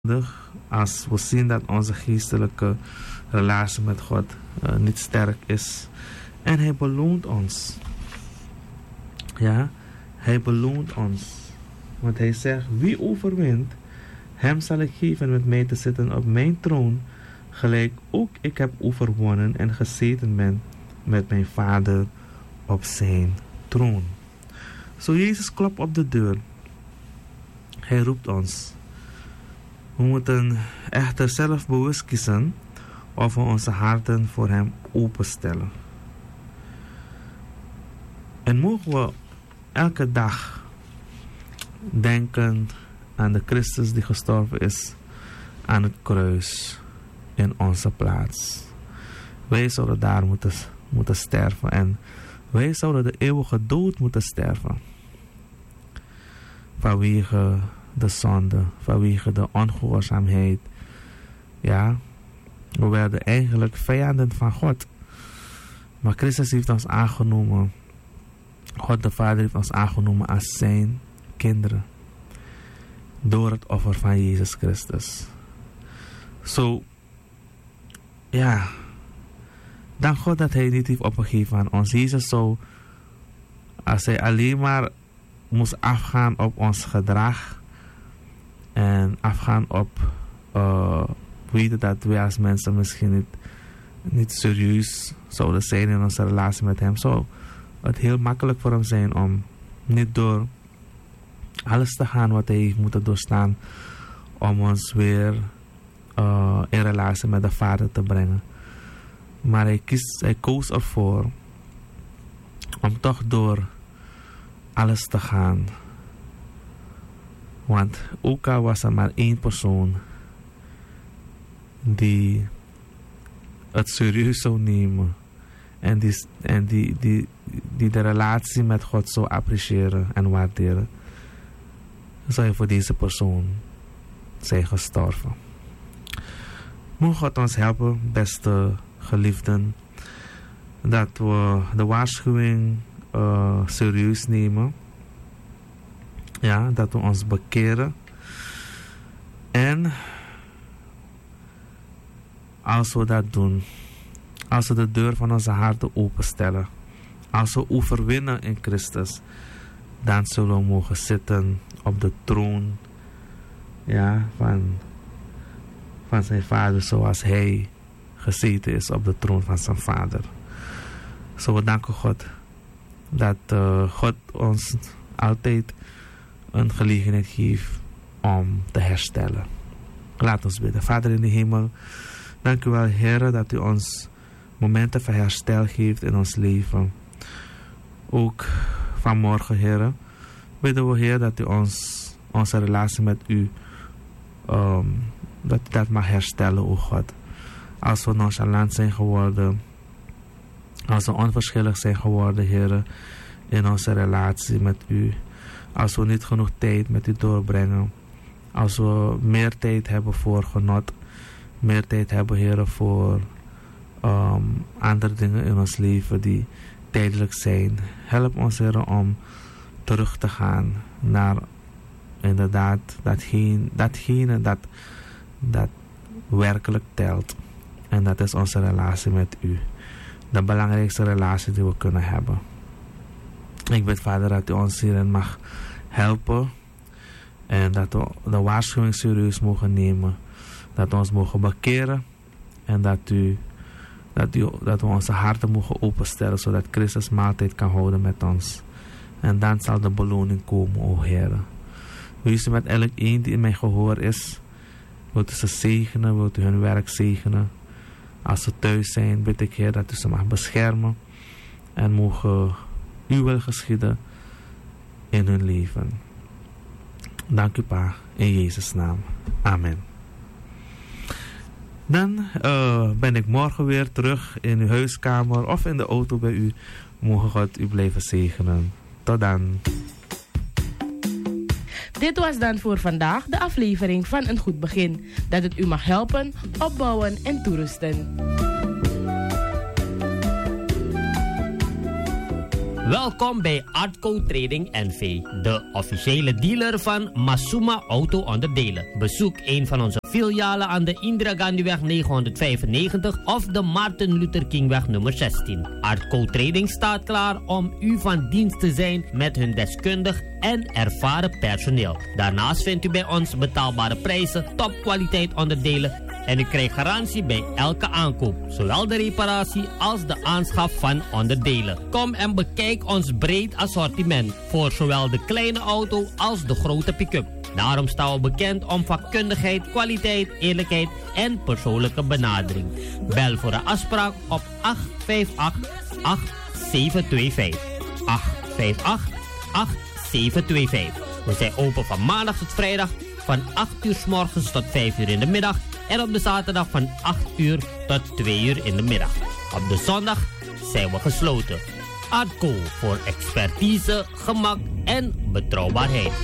als we zien dat onze geestelijke relatie met God niet sterk is. En hij beloont ons. Ja, hij beloont ons. Want hij zegt, wie overwint, hem zal ik geven met mij te zitten op mijn troon, gelijk ook ik heb overwonnen en gezeten ben met mijn Vader op zijn troon. Zo Jezus klopt op de deur. Hij roept ons. We moeten echter zelf bewust kiezen of we onze harten voor hem openstellen. En mogen we elke dag denken aan de Christus die gestorven is aan het kruis in onze plaats. Wij zouden daar moeten sterven en wij zouden de eeuwige dood moeten sterven. Vanwege de zonde, vanwege de ongehoorzaamheid. Ja, we werden eigenlijk vijanden van God. Maar Christus heeft ons aangenomen. God de Vader heeft ons aangenomen als zijn kinderen. Door het offer van Jezus Christus. Zo, ja. Dank God dat hij niet heeft opgegeven aan ons. Jezus zou, als hij alleen maar moest afgaan op ons gedrag. En afgaan op weten dat wij als mensen misschien niet serieus zouden zijn in onze relatie met hem. Zou het heel makkelijk voor hem zijn om niet door alles te gaan wat hij heeft moeten doorstaan. Om ons weer in relatie met de Vader te brengen. Maar hij koos ervoor om toch door alles te gaan. Want ook al was er maar één persoon die het serieus zou nemen. En die de relatie met God zou appreciëren en waarderen. Zou je voor deze persoon zijn gestorven. Moet God ons helpen, beste geliefden. Dat we de waarschuwing serieus nemen. Ja, dat we ons bekeren. En als we dat doen, als we de deur van onze harten openstellen, als we overwinnen in Christus, dan zullen we mogen zitten op de troon, ja, van zijn Vader, zoals hij gezeten is op de troon van zijn Vader. Zo we danken God dat God ons altijd een gelegenheid geeft om te herstellen. Laat ons bidden. Vader in de hemel, dank u wel, Heer, dat u ons momenten van herstel geeft in ons leven. Ook vanmorgen, Heer, bidden we, Heer, dat u onze relatie met u dat mag herstellen, o God. Als we nonchalant zijn geworden, als we onverschillig zijn geworden, Heer, in onze relatie met u. Als we niet genoeg tijd met u doorbrengen. Als we meer tijd hebben voor genot. Meer tijd hebben, Heer, voor andere dingen in ons leven die tijdelijk zijn. Help ons, Heer, om terug te gaan naar inderdaad datgene dat werkelijk telt. En dat is onze relatie met u. De belangrijkste relatie die we kunnen hebben. Ik bid, Vader, dat u ons hierin mag helpen. En dat we de waarschuwing serieus mogen nemen. Dat we ons mogen bekeren. En dat we onze harten mogen openstellen. Zodat Christus maaltijd kan houden met ons. En dan zal de beloning komen, o Heer. Wees u met elk een die in mijn gehoor is. Wilt u ze zegenen. Wilt u hun werk zegenen. Als ze thuis zijn, bid ik, Heer, dat u ze mag beschermen. En mogen uw wil geschieden in hun leven. Dank u, Pa, in Jezus' naam. Amen. Dan ben ik morgen weer terug in uw huiskamer of in de auto bij u. Mogen God u blijven zegenen. Tot dan. Dit was dan voor vandaag de aflevering van Een Goed Begin. Dat het u mag helpen, opbouwen en toerusten. Welkom bij Artco Trading NV, de officiële dealer van Masuma Auto-onderdelen. Bezoek een van onze filialen aan de Indira Gandhiweg 995 of de Martin Luther Kingweg nummer 16. Artco Trading staat klaar om u van dienst te zijn met hun deskundig en ervaren personeel. Daarnaast vindt u bij ons betaalbare prijzen, topkwaliteit onderdelen en u krijgt garantie bij elke aankoop, zowel de reparatie als de aanschaf van onderdelen. Kom en bekijk ons breed assortiment voor zowel de kleine auto als de grote pick-up. Daarom staan we bekend om vakkundigheid, kwaliteit, eerlijkheid en persoonlijke benadering. Bel voor een afspraak op 858-8725. 858-8725. We zijn open van maandag tot vrijdag van 8 uur 's morgens tot 5 uur in de middag. En op de zaterdag van 8 uur tot 2 uur in de middag. Op de zondag zijn we gesloten. Artco voor expertise, gemak en betrouwbaarheid.